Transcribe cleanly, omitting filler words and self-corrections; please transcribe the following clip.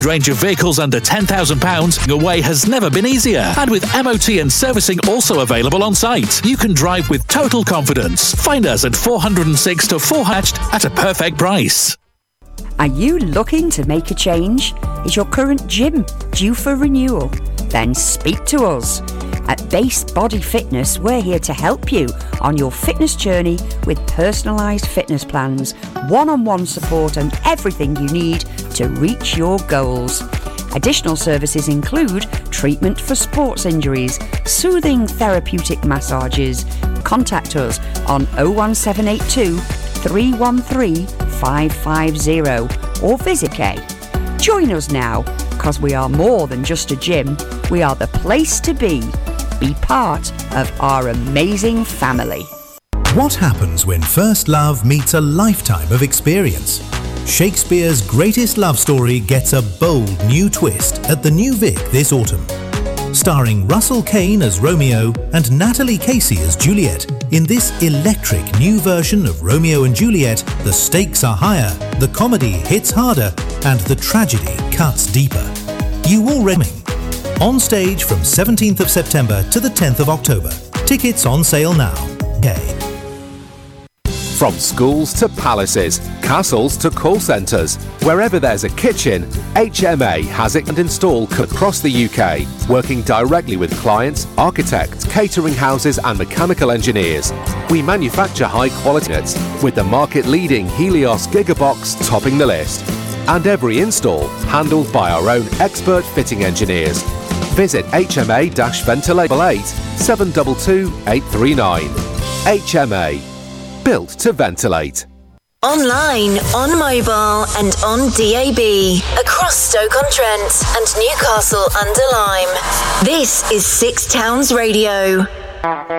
Range of vehicles under £10,000 away has never been easier. And with MOT and servicing also available on site, you can drive with total confidence. Find us at 406 to 4 Hatched at a perfect price. Are you looking to make a change? Is your current gym due for renewal? Then speak to us. At Base Body Fitness, we're here to help you on your fitness journey with personalised fitness plans, one-on-one support and everything you need to reach your goals. Additional services include treatment for sports injuries, soothing therapeutic massages. Contact us on 01782 313 550 or visit K. Join us now, because we are more than just a gym. We are the place to be. Be part of our amazing family. What happens when first love meets a lifetime of experience? Shakespeare's greatest love story gets a bold new twist at the New Vic this autumn. Starring Russell Kane as Romeo and Natalie Casey as Juliet, in this electric new version of Romeo and Juliet, the stakes are higher, the comedy hits harder, and the tragedy cuts deeper. You already on stage from 17th of September to the 10th of October. Tickets on sale now. Okay. From schools to palaces, castles to call centres, wherever there's a kitchen, HMA has it and installed across the UK, working directly with clients, architects, catering houses and mechanical engineers. We manufacture high-quality units with the market-leading Helios Gigabox topping the list. And every install handled by our own expert fitting engineers. Visit HMA-Ventilate 722 839. HMA. Built to ventilate. Online, on mobile and on DAB. Across Stoke-on-Trent and Newcastle under Lyme. This is Six Towns Radio.